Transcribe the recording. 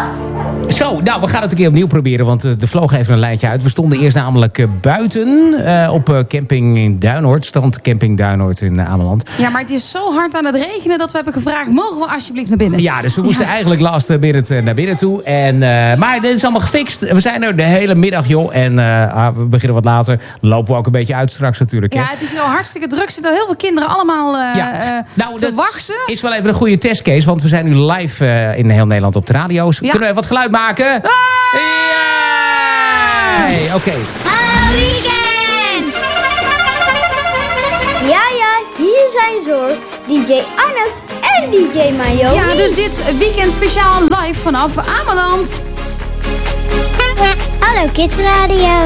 Zo, nou, we gaan het een keer opnieuw proberen, want er vloog even een lijntje uit. We stonden eerst namelijk buiten op camping in Duinoord, strand camping Duinoord in Ameland. Ja, maar het is zo hard aan het regenen dat we hebben gevraagd, mogen we alsjeblieft naar binnen? Ja, dus we moesten eigenlijk last naar binnen toe. Maar dit is allemaal gefixt. We zijn er de hele middag, joh. En we beginnen wat later. Lopen we ook een beetje uit straks natuurlijk. Hè? Ja, het is wel hartstikke druk. Er zitten heel veel kinderen allemaal te wachten. Is wel even een goede testcase, want we zijn nu live in heel Nederland op de radio's. Ja. Kunnen we wat geluid maken? Ja! Oké. Hallo weekend! Ja, hier zijn ze hoor. DJ Arnold en DJ Mayo. Ja, dus dit weekend speciaal live vanaf Ameland. Hallo Kids Radio.